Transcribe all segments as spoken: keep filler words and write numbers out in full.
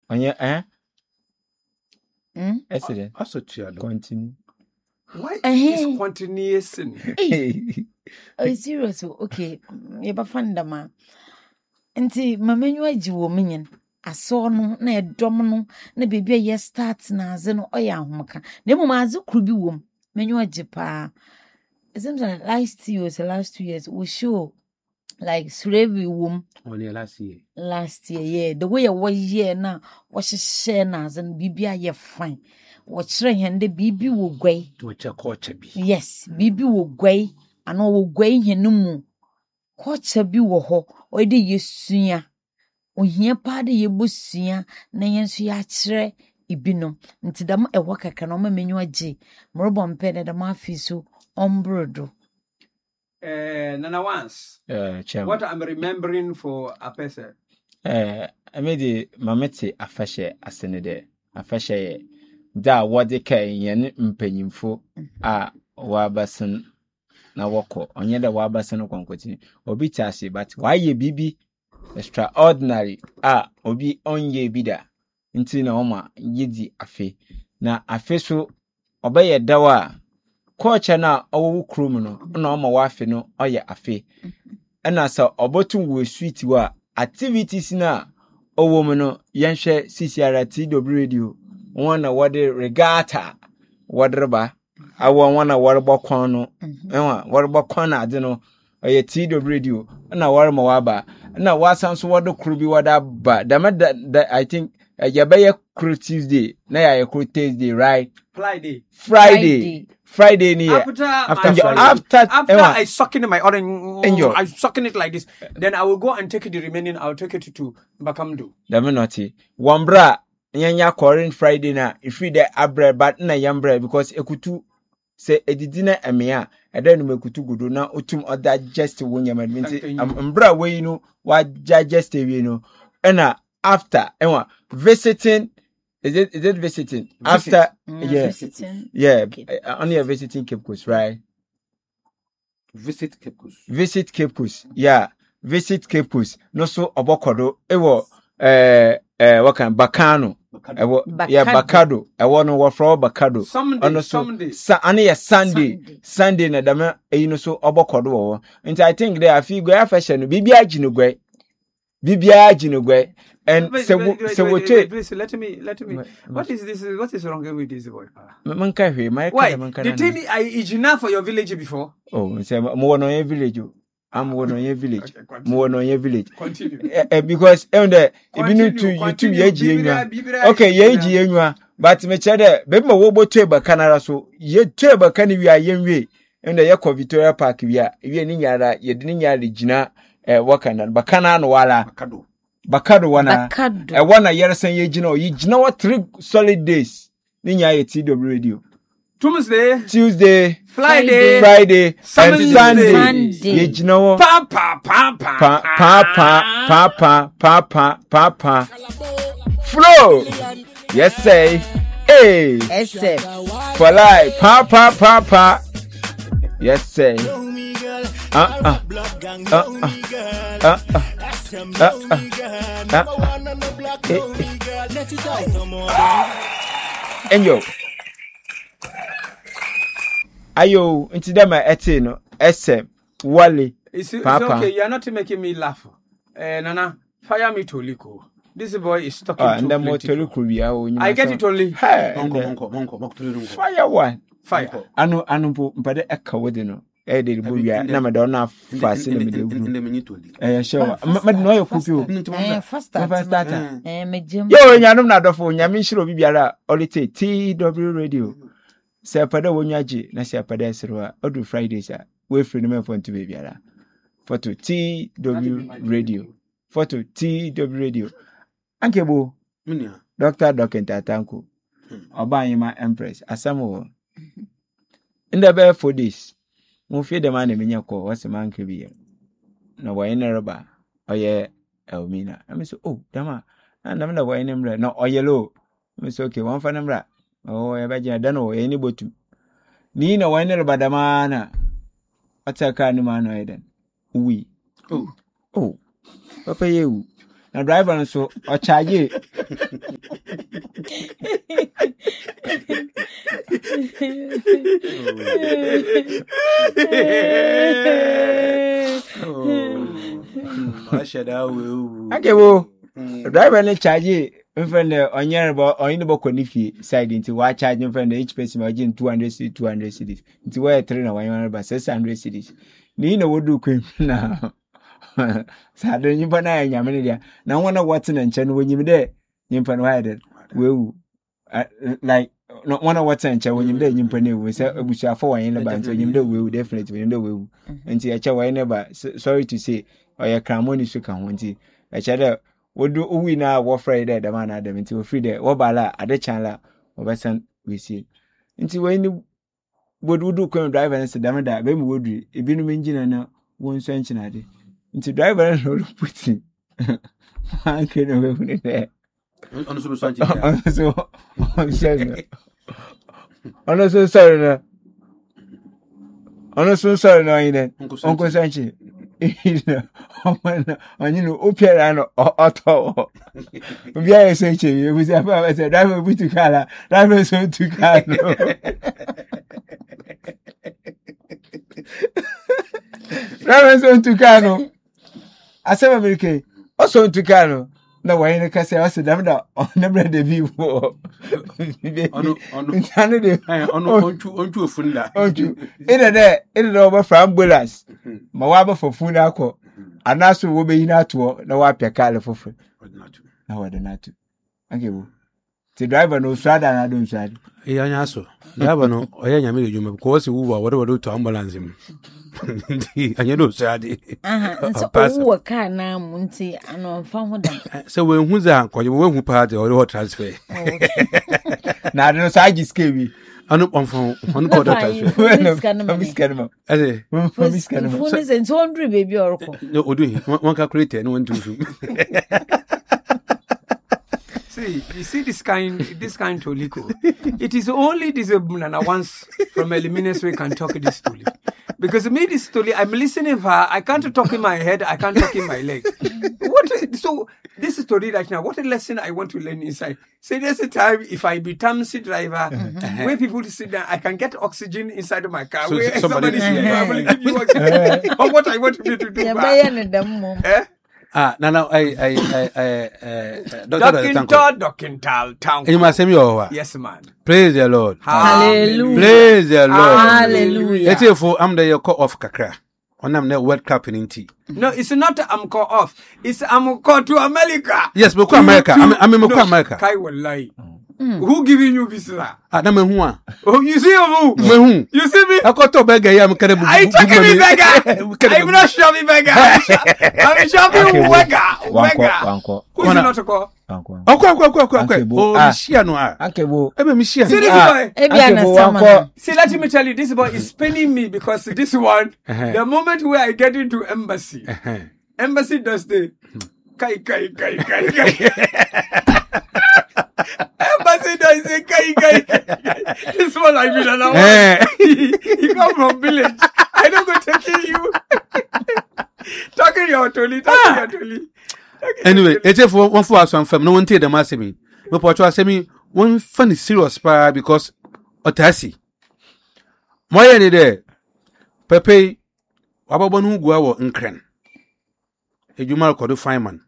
Onye eh? Hmm? Accident. Also to Continue. Why Eh. is continuation? Oh, serious. Okay. You ba fanda ma. Nti mamenyu agi wo menyen. Aso no na edom no na bebia ye start na aze no oya ahomka. Na emu aze kru bi wom. Menyu agi pa. It seems like last year, the last two years, we show like Srevi wom Only last year. last year, yeah. The way I was year now, was a share nas and Bibia ye fine. What's hand the Bibi will gway. To a culture be. Yes, Bibi will gway, and all will gway ye no more. Quarter be wo ho, or de ye suya. O here party ye busia, nayan suya ibino. Nti dam e waka kanoma menu aji. Morobon pen the mafiso, ombrodo. Uh, Nana once. Uh, Chairman. What I'm remembering for a person. Eh, I made the mamete afashe asenede. Afashe da wade ka yen mpanyimfo a wabasen na woko. Onye da wabasen kwankoti. Obi tase but why ye bibi extraordinary a obi onye bida. Nti na oma yedi afe. Na afe so obeye dawa coach na owo krum no na oma wafe no oye afe. Ena sa obotu wo sweet wa activities na owo mu no yenhwe C C R T W radio one what regatta wadreba awo one warbo kon no enwa warbo kon na ade no oye T W radio na warma waba na wasan so wado kru bi wada ba da I think yabeye kru Tuesday na ya kru Thursday right Friday Friday Friday ni after after my, after, after I sucking in my orange Enjoy. I sucking it like this, then I will go and take the remaining. I'll take it to Bakamdu. Dame noti wambra nyanya Korean Friday na ifi de abre but na yambra because ekutu se edidi na emea eda no mekutu gudo na otum other just wonyama binti ambra we no wa just we no ena after enwa visiting. Is it is it visiting? Visit. After Mm, yeah. visiting. Yeah, Okay. uh, only a visiting Cape Coast, right? Visit Cape Coast. Visit Cape Coast. Yeah. Visit Cape Coast. No so obokodo. Ewo eh eh what kind Bacano. Ewo yeah Bacado. Ewo no wo fro Bacado. Someday, Ono so someday. sa ani ya Sunday. Sunday. Sunday na dama e no so obokodo wo. Nti I think there afi go fashion no bibia gino gwe. Bibia gino gwe. And Wait, so wait, wait, so wait, we wait, please let me let me. Wait, What is this? What is wrong with this boy? manka hwe my Why? manka They tell me I is enough for your village before. oh say mo no your village o am wo no your village Okay, continue. mo no your village Continue. eh, eh, because and the ebinu to Continue, YouTube continue. ye ji Bibira, enwa bibira, okay ye bibira. ji enwa but me che de be ma wo botu e baka na so ye tu e baka ni wi aye nwe and ye ko Victoria Park wi a wi ni nyara ye de ni nyara gina eh waka na baka na no wala Bakado. bakado wana Bakado. eh wana yeresan ye gina o ye gina what three solid days ni nya ye T W radio Tuesday, Tuesday Friday, Friday Sunday. and Sunday Sunday. ye gina wo pa pa pa pa pa pa pa pa pa pa pa pa pa flow yes say hey S F. for life pa pa pa pa yes say uh uh uh uh uh uh uh uh uh enyo ayo inti dem ete no S M Wale It's, it's Papa. okay. You're not making me laugh. Uh, Nana, fire me to Liko. This boy is talking ah to and the plenty motor people. could be our I get it only. hey Monko, monko, monko, monko, monko. fire one Fire. anu anu po mpade eka wode no e de bu bia Inde- na me do na fa se na me de In bu the menu to leave. eh sure Fa- ma faster, no yo kupi o Into Eh, one. first Fa- start. start. Eh, me jam. yo nyanum na dofo nyame nhiro bi biara olite T W radio se pada wonyaji na se pada esrewa odu Fridays a we free no me for ntu be biara photo T W radio photo T W radio ankebo Minya. Doctor Dokenta Tanko Obayima Empress Asamoah in the bear for this mo fear the man in ko what's the man be no way in raba oye Elmina I say oh dama and I'm the way in no or yellow I say okay one for number oh I bet you don't know any botu ni na way in raba damana ataka ni man eden we Oh. oh papa you na driver no so o charge I should have. okay wo driver no charge friend onye bo onye bo konifie side nti wa charge friend each person ma gin two hundred cedis two hundred cedis nti wa three na one ba six hundred cedis ni na wodu kwem na sadre nyimpa na nyame ne dia na wona what na nche no wonyim de nyimpa no hide wewu like no wona what na nche wonyim de nyimpa ne wewu se abusuafo wan ne ba nti wonyim de wewu definitely wonyim de wewu nti eche wan ne ba sorry to say oya kramoni su kan ho nti eche de wodu uwi na wo friday de man adam nti wo free de wo bala ade chanla wo besan we see nti we ni wodu du kwem driver nse dem da be mu wodu ebinum engine na won so engine ade nti driver no puti anke no we hune de Ono so so so on says ono so sorry na ono so sorry na ine onko sanchi onye no opiara no oto bia ese che we say fa say driver puti kala driver so tu kala driver so tu kala asema America also tu kala na why ne kase ase dam da na brother bi wo ono ono ntane de ono ontu ontu ofunda ontu ina de ina de oba from ambulance ma wa ba fofu na akọ anaso wo be yin ato na wa pia kale fofu na wa de natu ake wo ti driver no swada na don swada e anya so driver no oya nyame le juma ko se wuwa wode wode to ambulance mu ndi anya no swada aha nso wo ka na mu nti ano fa ho da se we hu za ko we hu pa de o transfer na de no saji skebi anu ponfon onu ko da transfer miskanma ade miskanma funi se two hundred baby orko no odu one calculator no one two See, you see this kind, this kind Toliko. It is only this Nana once from Eliminis we can talk this story. Because me this story, I'm listening to her. I can't talk in my head. I can't talk in my leg. What? So this story right now. What a lesson I want to learn inside. Say there's a time if I be taxi driver, mm-hmm. where people sit down, I can get oxygen inside of my car. So where somebody somebody's is here, I will give you oxygen. Or what I want to do to do. Eh? Ah, no, no, I, I, I, I, Doctor, Doctor, Town. You must say me over. Yes, man. Praise the Lord. Hallelujah. Praise the Lord. Hallelujah. Let's say for I'm the call off kakra. On I'm the World Cup in tea. No, it's not I'm call off. It's I'm call to America. Yes, but America. I'm I'm in no, America. Kai will lie. Mm. Who giving you visa? Ah, na me hu a. Oh, you see who? Me hu. You see me? I got to beggar ya me kare bu. I talking me beggar. I'm not shopping beggar. I'm shopping beggar. Beggar. Who is not to call? Uncle, uncle, uncle, uncle, uncle. Oh, Michia no ah. Uncle, ebe Michia. See this boy. Ebi See, let me tell you, this boy is spinning me because this one, the moment where I get into embassy, embassy does the kai kai kai kai kai. Embassy does the kai kai kai. This one I mean, and he, he come from village. I don't go taking you. Talking your toli, talking your toli. Anyway, it's if one for us one fam no one tell them ask me. But what you say me one funny serious pa because otasi. Moya ni de Pepe wababo no gua wo nkren. Ejuma ko do fine man.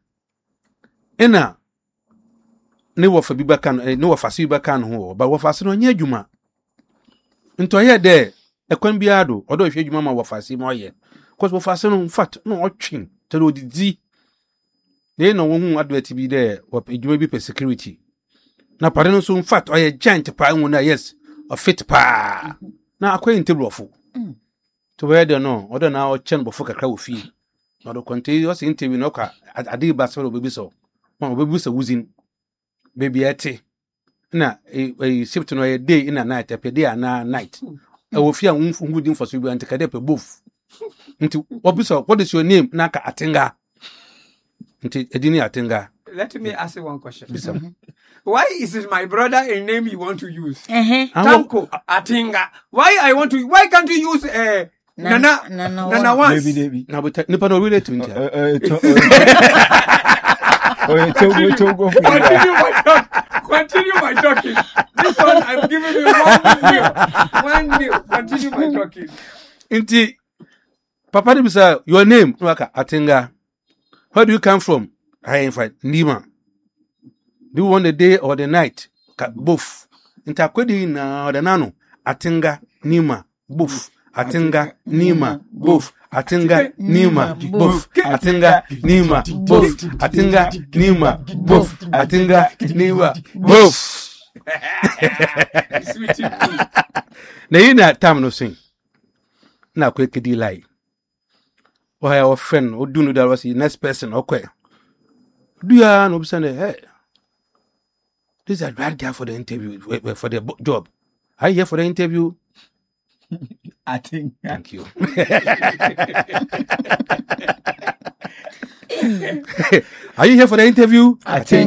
Ena ne wo fa biba kan ne wo fa si biba kan ho ba wo fa se no nya adwuma. Nto ye de ekwan biado odo hwe adwuma ma wo fa si mo ye. Cause wo fa se no in fact no otwin tell odidi. They no one advert be there or you may be per security. Now, pardon, so in fact, I a giant pie one, yes, a fit pa. Now, acquainted table of food. To where they know, other now, chen before a crowd fee. Not a continuous interview, no car at a day basso baby so. One baby so whoozing baby at tea. Now, a ship to know a day in a night, a per day and a night. I will fear wooden for you and take a dip a booth. Into what is your name, Naka Atinga? Let me ask you one question. Mm-hmm. Why is it my brother a name you want to use? Uh-huh. Tanko Atinga. Why I want to? Why can't you use uh, Nana Nana, Nana once? Baby, baby. Now, but Nippon will relate to Oh, Continue. Continue my talk. Continue my talking. This one I'm giving you one nil. One nil. Continue my talking. Inti, Papa de bisa, your name, Waka Atinga. Where do you come from? I am from Nima. Do you want the day or the night? Ka- Both. Inta kwedi na the nano. Atinga, Nima, both. Atinga, Nima, both. Atinga, Nima, both. Atinga, Nima, both. Atinga, Nima, both. Atinga, Nima, both. Sweet in me. Na yi na tam no sing. Na kwe kedi lai. Why our friend or do no that was the next person okay. Do ya no be hey. This is a bad guy for the interview for the bo- job. Are you here for the interview? I think. Thank you. Are you here for the interview? I think.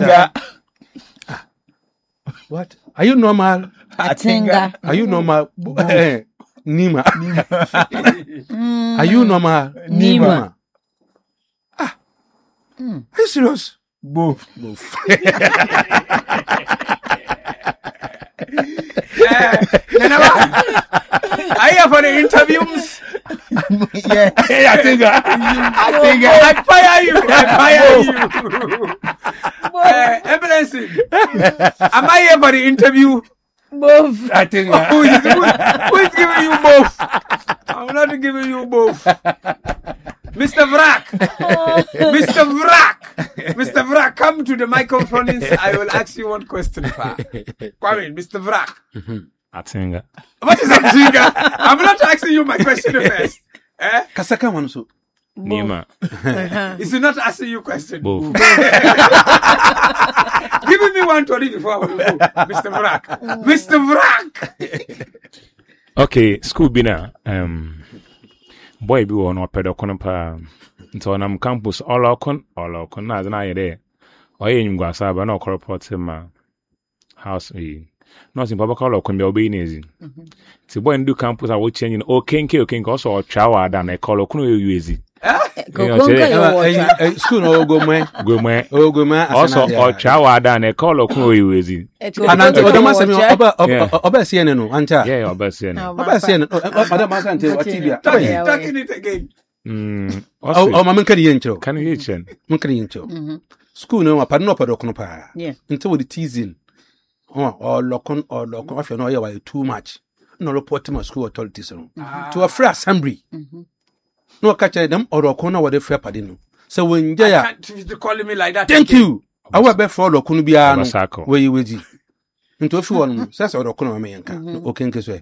What? Are you normal? Atinga. Are you normal? Eh, Nima. Are you normal? Nima. Ah. Are you serious? Both. Both. Eh, Nana, are you here for the interviews? Yeah. I think. I think. I fire you. I fire you. Uh, Ebenezer, am I here for the interview? Both. I think. Who is, who, who is giving you both? I'm not giving you both. Mister Vrak. Mister Vrak. Mister Vrak, come to the microphone. I will ask you one question. Come in, Mister Vrak. Atinga. What is Atinga? I'm not asking you my question first. Eh? Kasaka man so. Nima. Is he not asking you question? Both. Give me one to read before I will go. Mister Vrak. Mister Vrak. Okay, school bina. Um, boy, be one or pedocono pa. Until I'm campus all our con, all our con, as an idea. Or in Guasaba, no corporate ma house. Not in Papa Color can be obeying easy. It's a boy and do campus. I will change in okay, okay, also or chow than a color can you easy. School no go man. Go man. Oh go man. Also or chow than a color can you easy. And the master oba oba C N N no anta. Yeah, oba C N N. Oba C N N. Madam master ante what T V. Talking, talking it again. Hmm. Oh, oh, mama kan yentro. Can you chen? Mun kan yentro. School no apa no pa do kono pa. Yeah. Until with the teasing. Oh, or lokon or lokon after no ya too much. No report to school authorities no. To a free assembly. No catch them or lokon or the free padino. So when I Jaya can't be calling me like that. thank you. I will be for lokon bia Obasako. no. Where you will into a few one says or lokon America. Okay, nkeswe.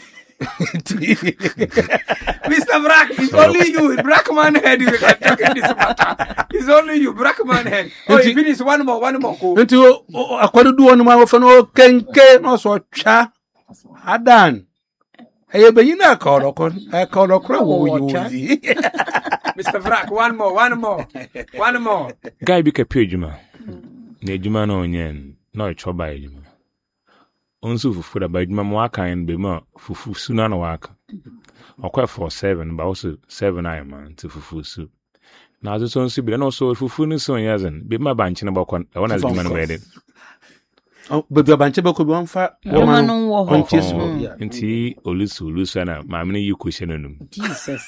Mister Brack, it's only you. Brackman head. You can talk in this matter. It's only you, Brackman head. Oh, you finish one more, one more. Go. Into a quarter do one more for no kenke no so cha. Adan. Hey, but you know, call okon. I call okra. Mister Brack, one more, one more, one more. Guy be kapio juma. Ne juma no nyen. No e choba e juma. Onsu fufu da ba juma mo aka en be ma fufu su na no waka. Okwa for seven but also seven I man to fufu su. Na zo so nsu bi na so fufu ni so yazen. Be ma banchi na bakon. E wona juma no be Oh, but the banche be ko bi wan fa Woman no wo ho. Oh, Inti olusu olusu na ma me you question no. Jesus.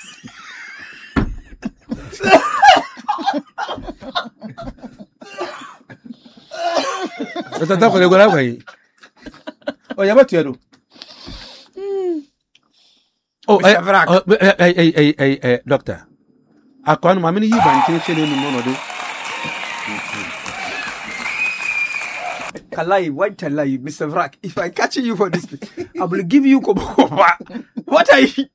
Ata ta ko le gola kwai. Oh, ya ba tiado. Oh, Mister Vrak. eh eh eh eh eh doctor. Akwan ma me ni yi banche chene ni no do. Kalai, why tell you, Mister Vrak? If I catch you for this, I will give you kobo. What are you?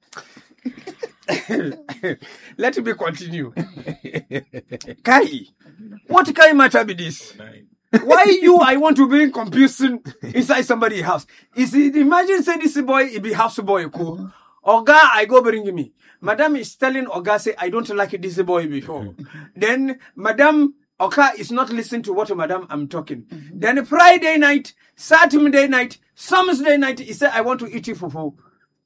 Let me continue. Kai, what kind of matter be this? Why you? I want to bring confusion inside somebody's house. Is it? Imagine say this boy, it be house boy. Cool. Oga, I go bring me. Madam is telling Oga say I don't like this boy before. Then Madam Oka is not listening to what Madam I'm talking. Then Friday night, Saturday night, Thursday night, he said I want to eat fufu.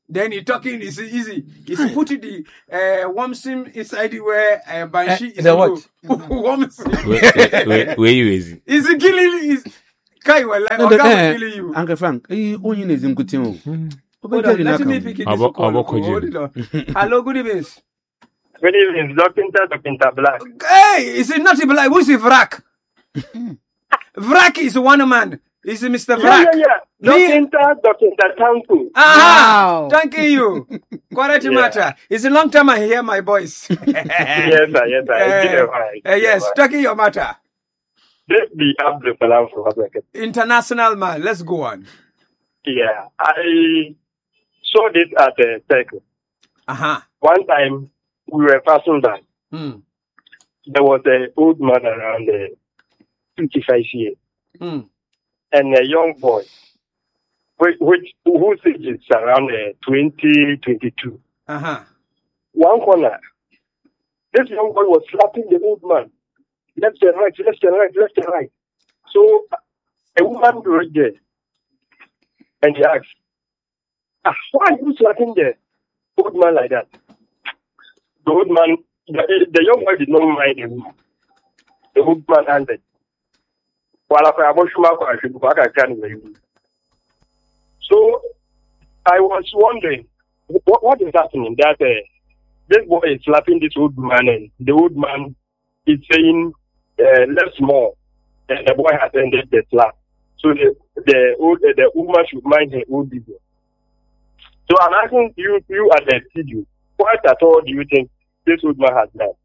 Then he talking is easy. He's putting the uh, warm sim inside where uh, Banshee Uh, is. the what? Warm sim. Where, where, where you is? Is he killing? Is Kai will like No, Oga the- will eh, killing you? Uncle Frank, eh, only is in good Hold on, let me pick it. Abo- this call. abo Hold kwaji. on. Hello, good evening. Good evening, Doctor Doctor Black. Hey, is it not Ibrahim? Who's the Vrak? Vrak is one man. Is Mister Yeah, Vrak? yeah, yeah. Doctor Doctor Tanku. Ah, Wow. thank you. Correct Yeah. matter. It's a long time I hear my voice. Yes, sir, yes, sir. It's been a while. It's Uh, been a yes, while. talking your matter. This be Abdul Salam from Africa. International man. Let's go on. Yeah, I saw this at the circle. Uh huh. One time we were passing by. Hmm. There was an old man around uh, fifty-five years Hmm. and a young boy, which, which whose age is around uh, twenty, twenty-two. Uh huh. One corner, this young boy was slapping the old man, left and right, left and right, left and right. So a woman right there, and he asked, ah, "Why are you slapping the old man like that?" The old man, the, the young boy did not mind the woman. The old man answered, "Well, I am I should go back again." So I was wondering, what, what is happening? That uh, this boy is slapping this old man, and the old man is saying, uh, "Less more," and the boy has ended the slap. So the the old uh, the woman should mind her old business. So I'm asking you, you at the studio, what at all do you think this old man has done?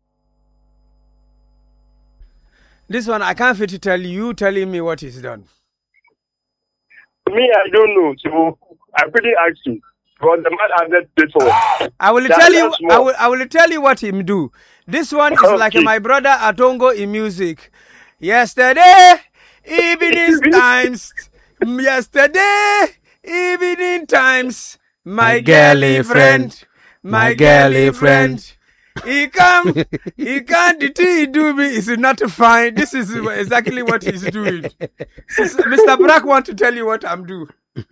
This one I can't fit to tell you. You telling me what he's done. Me, I don't know. So I couldn't ask you. Because the man answered this one. I will That- tell you. that's I more. will. I will tell you what him do. This one is like Okay. my brother Atongo in music. Yesterday evening times. Yesterday evening times. My My girly girly friend. friend, My my girly girly friend. friend. He come. He can't. The thing he do me is not fine. This is exactly what he's doing. Mister Brack want to tell you what I'm doing.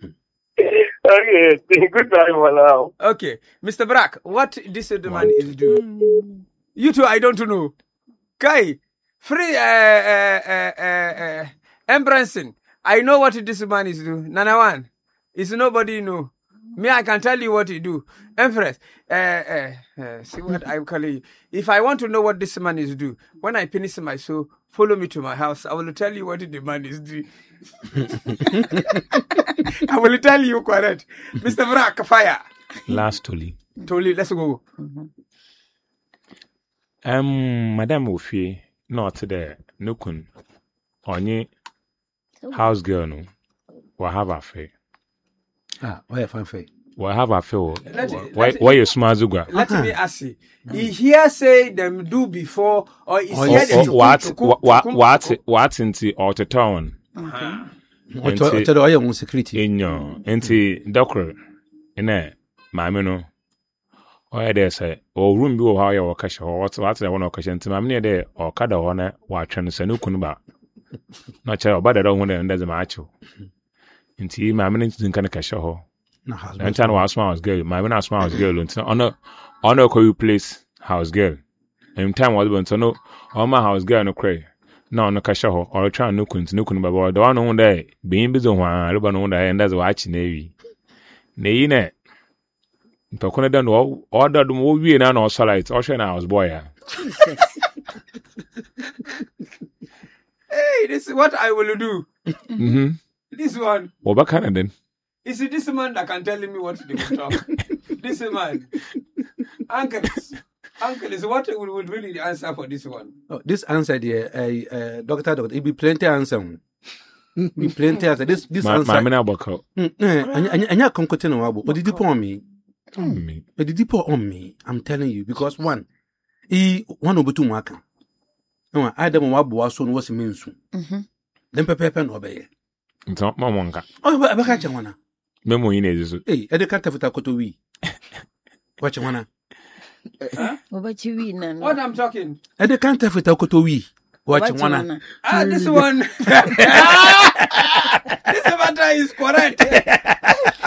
Okay, goodbye for now. Okay, Mister Brack, what this man is doing? You two, I don't know. Kai, free, uh, uh, uh, uh, uh, M. Branson, I know what this man is doing. Nana one, is nobody know. Me, I can tell you what he do. Empress, uh, uh, uh, see what I'm calling you. If I want to know what this man is do, when I finish my show, follow me to my house. I will tell you what the man is doing. I will tell you correct. Mister Brack, fire. Lastly, Totally, let's go. um, Madam Ofie, not there, Nukun, onye house girl no, we have a fair. Ah, why a fanfare? We have a fair. Let it- Why, let it- why you smart Zuga? Let me ask you. He hear say them do before, or he Oh, hear yes. them Or to what, cook, to what, cook, what, to cook, what, to cook. what into or the town? Ọtọ ọtọ dọ ọyẹ wọn security. In your, into doctor, in a, mammy no. Or there say, or room be how you walk cash or what's what I want to cash into my near there or cada one, watch and send Nukunba. Not sure, but I don't want to end as a macho. Into my minutes in kind of cash or. Na house. And time was house girl, my man was house girl, and on a on a co place house girl. And time was born to know all my house girl no cray. No, no cash or or try no couldn't no couldn't but the one on day being busy one, I look on day and that's watching navy. Nay, net. Pacona done all ordered movie and no solid, or shine house boy. Hey, this is what I will do. Mm-hmm. This one. Well, back then. Is it this man that can tell me what they will talk? This man. Uncle, Uncle, is what will, will really the answer for this one? Oh, this answer there, uh, uh, doctor, doctor, it be plenty answer. Be plenty answer. This this My answer. man about how. Mm, eh, anya anya anya konkote no wabo. But did you pour on me? Me. But did you pour on me? I'm telling you because one, he one obetu mwaka. No, Adam wabo waso no was mensu. Mhm. Then pepe pepe no obeye. It's not my monka. Oh, ba ba ka chwana. Memo in is Eh, ede ka tafuta koto wi. Wa chwana. What you win and What I'm talking? Ede ka tafuta koto wi. Wa what you chwana. wanna- Ah, this one. This matter is correct. I'm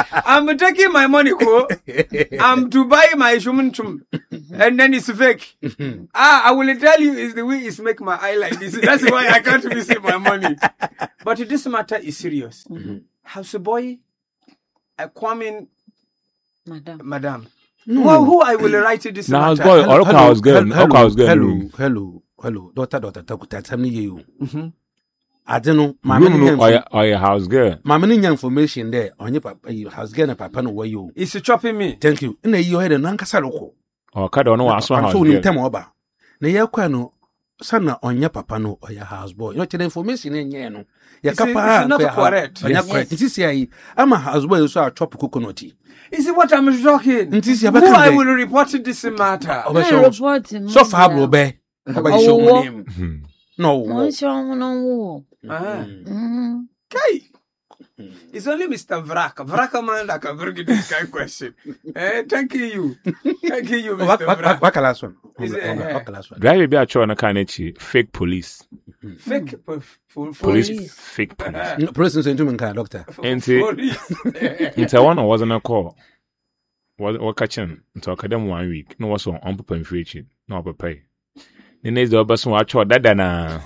I'm taking my money, ko. I'm to buy my shumunchum, and then it's fake. ah, I will tell you, is the way it's make my eye like this. That's why I can't receive my money. But this matter is serious. Mm-hmm. House boy, I come in, Madam. Madam. Mm. Well, who I will write this now, matter? Boy, hello, hello, house girl, hello, house girl. Hello, hello, hello, daughter, daughter, talk to tell me you. Mm-hmm. I don't know. My room or, or your house girl. My many information there on your papa, your house girl and papa no where you. Is chopping me? Thank you. In a year head and Nankasaroko. Or Cado no one I'm so in Tamoba. Nayaquano, son on your papa no or your house boy. Not the information in Yano. Your papa not correct. It is here. I'm a house boy, so I chop coconut. Is it what I'm talking? It is your Who I will report this matter. So far, Robert. Nobody show him. No. No. Ah. Okay. It's only Mister Vrak. Vrak man that can bring you this kind of question. Eh, thank you. Thank you, Mister Vrak. What last one? What last one? Drive be a chore na kanechi. Fake police. Fake police. Fake police. Police is into menka doctor. Enti. Enti one wasn't a call. Was what catching? Into academy one week. No was on unpapa inflation. No pay. The next door person watch what that na.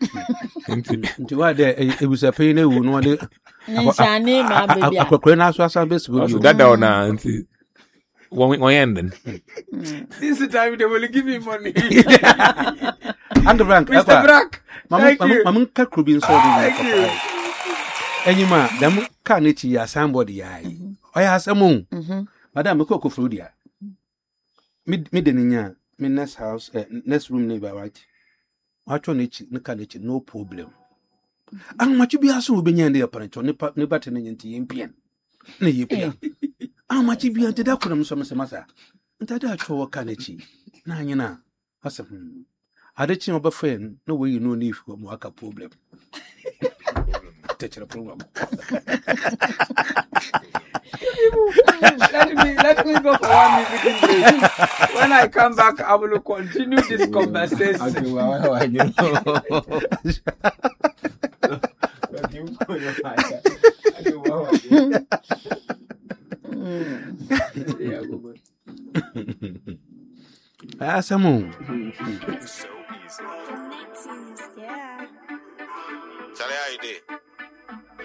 Nti wa de e busa pay na wu no de Nshane ma baby. Akokore na so asa be so that down na nti one one ending. This time they will give me money. And Frank, Mister Brack. Mama mama ka krubin so de. Thank you. Enyima dem ka na chi ya somebody ai. Oya asemu. Mhm. Madam ko ko frudia. Mid mid nya me next house uh, next room neighbor right. Watch on it, no problem. And what you be asking will be near the apparent on the button in the Impian. Nay, how much you be until that from some semester? And that I show a canichi. Now, you know, as a hm. I did you of a friend, no way you know if you work a problem. Touch a problem. let me let me go for one music break. When I come back, I will continue this conversation. Okay, well, I know. Ah, Samu. Yeah. Charlie, how you did?